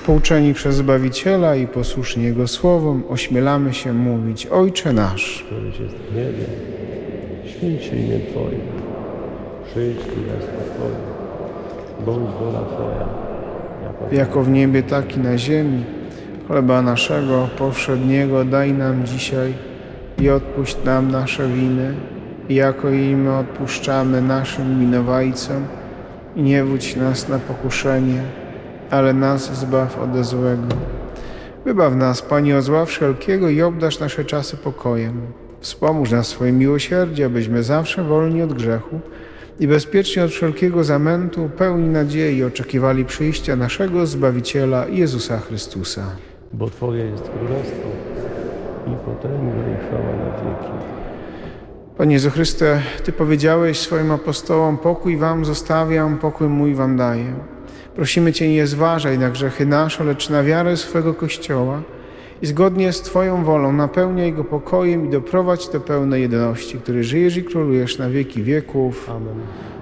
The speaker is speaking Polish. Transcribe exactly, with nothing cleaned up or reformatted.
pouczeni przez Zbawiciela i posłuszni Jego słowom, ośmielamy się mówić: Ojcze nasz, któryś jest w niebie, święć się imię Twoje, przyjdź królestwo Twoje, bądź wola Twoja, jako, jako w niebie, tak i na ziemi. Chleba naszego powszedniego daj nam dzisiaj i odpuść nam nasze winy, jako i my odpuszczamy naszym winowajcom. I nie wódź nas na pokuszenie, ale nas zbaw ode złego. Wybaw nas, Panie, od zła wszelkiego i obdarz nasze czasy pokojem. Wspomóż nas swoim miłosierdziem, abyśmy zawsze wolni od grzechu i bezpiecznie od wszelkiego zamętu, pełni nadziei oczekiwali przyjścia naszego Zbawiciela Jezusa Chrystusa. bo Twoje jest królestwo i potęga i chwała na wieki. Panie Jezu Chryste, Ty powiedziałeś swoim apostołom: pokój wam zostawiam, pokój mój wam daję. Prosimy Cię, nie zważaj na grzechy nasze, lecz na wiarę swego Kościoła i zgodnie z Twoją wolą napełniaj go pokojem i doprowadź do pełnej jedności, który żyjesz i królujesz na wieki wieków. Amen.